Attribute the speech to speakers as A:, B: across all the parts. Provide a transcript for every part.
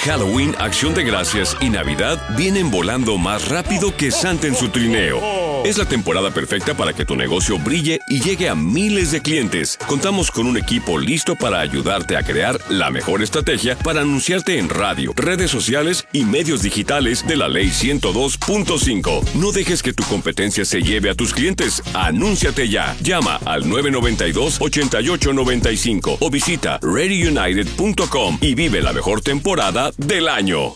A: Halloween, Acción de Gracias y Navidad vienen volando más rápido que Santa en su trineo. Es la temporada perfecta para que tu negocio brille y llegue a miles de clientes. Contamos con un equipo listo para ayudarte a crear la mejor estrategia para anunciarte en radio, redes sociales y medios digitales de la Ley 102.5. No dejes que tu competencia se lleve a tus clientes. Anúnciate ya. Llama al 992-8895 o visita readyunited.com y vive la mejor temporada del año.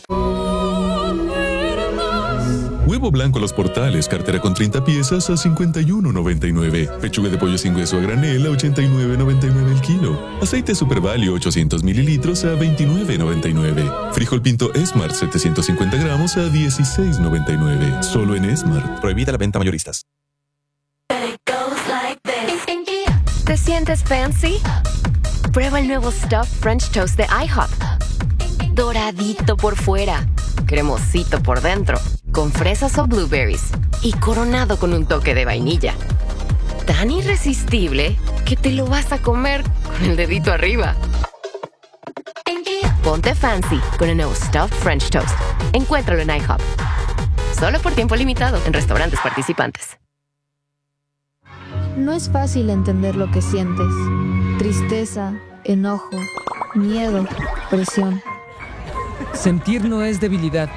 B: Huevo blanco a Los Portales, cartera con 30 piezas a $51.99. Pechuga de pollo sin hueso a granel a $89.99 el kilo. Aceite Super Value 800 mililitros a $29.99. Frijol pinto Smart 750 gramos a $16.99. Solo en Smart. Prohibida la venta mayoristas.
C: ¿Te sientes fancy? Prueba el nuevo Stuffed French Toast de IHOP. Doradito por fuera, cremosito por dentro, con fresas o blueberries y coronado con un toque de vainilla. Tan irresistible que te lo vas a comer con el dedito arriba. Ponte fancy con el nuevo Stuffed French Toast. Encuéntralo en IHOP. Solo por tiempo limitado en restaurantes participantes.
D: No es fácil entender lo que sientes. Tristeza, enojo, miedo, presión.
E: Sentir no es debilidad,